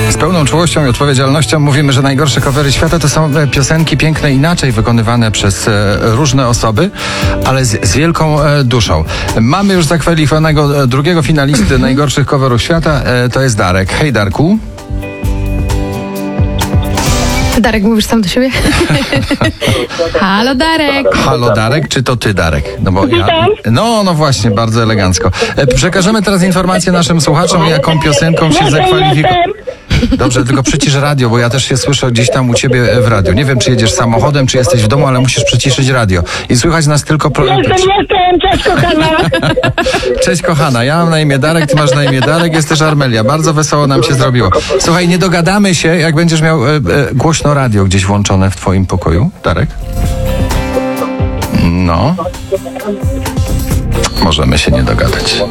Z pełną czułością i odpowiedzialnością mówimy, że najgorsze covery świata to są piosenki piękne inaczej wykonywane przez różne osoby, ale z wielką duszą. Mamy już zakwalifikowanego drugiego finalisty najgorszych coverów świata, to jest Darek. Hej Darku. Darek, mówisz sam do siebie? Halo Darek. Halo Darek, czy to ty Darek? No bo no właśnie, bardzo elegancko. Przekażemy teraz informację naszym słuchaczom, jaką piosenką się zakwalifikował. Dobrze, tylko przycisz radio, bo ja też się słyszę gdzieś tam u ciebie w radio. Nie wiem, czy jedziesz samochodem, czy jesteś w domu, ale musisz przyciszyć radio. I słychać nas tylko... Jestem, cześć kochana. Cześć kochana, ja mam na imię Darek, ty masz na imię Darek, jest też Armelia. Bardzo wesoło nam się zrobiło. Słuchaj, nie dogadamy się, jak będziesz miał głośno radio gdzieś włączone w twoim pokoju, Darek? No. Możemy się nie dogadać.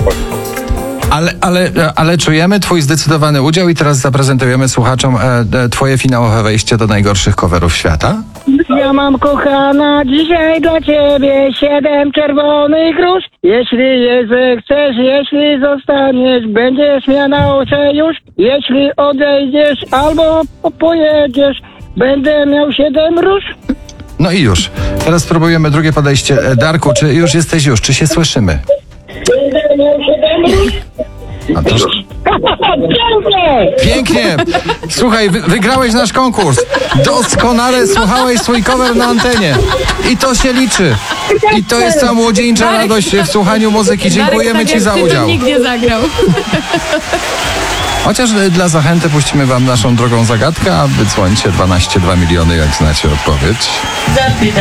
Ale czujemy twój zdecydowany udział i teraz zaprezentujemy słuchaczom twoje finałowe wejście do najgorszych coverów świata. Ja mam kochana dzisiaj dla ciebie 7 czerwonych róż. Jeśli je zechcesz, jeśli zostaniesz, będziesz miała na oczy już. Jeśli odejdziesz albo pojedziesz, będę miał 7 róż. No i już. Teraz spróbujemy drugie podejście. Darku, czy już jesteś czy się słyszymy? Będę miał 7 róż. No to... Pięknie! Pięknie! Słuchaj, wygrałeś nasz konkurs. Doskonale słuchałeś swój cover na antenie. I to się liczy. I to jest ta młodzieńcza radość w słuchaniu muzyki. Dziękujemy ci za udział. Nikt nie zagrał. Chociaż dla zachęty puścimy wam naszą drogą zagadkę, a wydzwońcie 12 2 miliony, jak znacie odpowiedź.